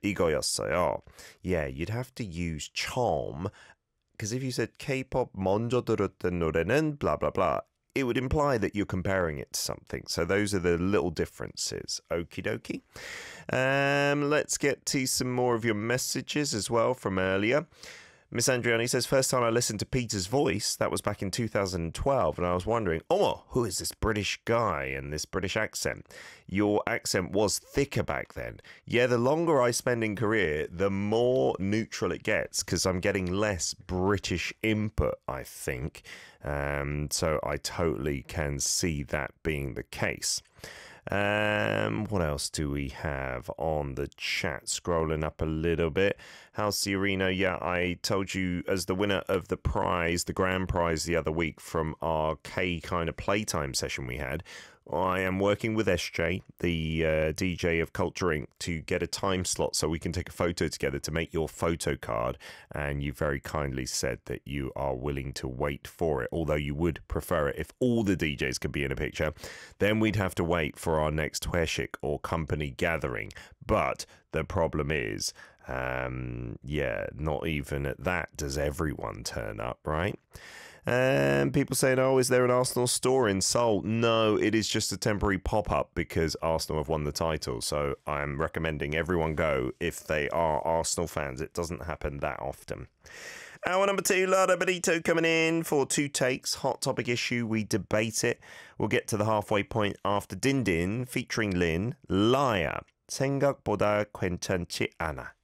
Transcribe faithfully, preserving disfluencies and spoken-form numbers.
이거였어요. Yeah, you'd have to use 처음. Because if you said K-pop 먼저 들었던 노래는 blah, blah, blah, it would imply that you're comparing it to something. So those are the little differences. Okie dokie. Um, let's get to some more of your messages as well from earlier. Miss Andriani says, first time I listened to Peter's voice, that was back in two thousand twelve, and I was wondering, oh, who is this British guy and this British accent? Your accent was thicker back then. Yeah, the longer I spend in Korea, the more neutral it gets, because I'm getting less British input, I think. Um, so I totally can see that being the case. Um, what else do we have on the chat? Scrolling up a little bit. Halsey Arena, yeah, I told you as the winner of the prize, the grand prize the other week from our K kind of playtime session we had. I am working with S J, the uh, D J of Culture Incorporated, to get a time slot so we can take a photo together to make your photo card. And you very kindly said that you are willing to wait for it, although you would prefer it if all the D Js could be in a picture. Then we'd have to wait for our next 회식 or company gathering. But the problem is, um, yeah, not even at that does everyone turn up, right? And people saying, oh, is there an Arsenal store in Seoul? No, it is just a temporary pop-up because Arsenal have won the title. So I'm recommending everyone go if they are Arsenal fans. It doesn't happen that often. Hour number two, Lada Benito coming in for two takes. Hot topic issue, we debate it. We'll get to the halfway point after Din Din featuring Lin, Liar. 생각보다 괜찮지 않아.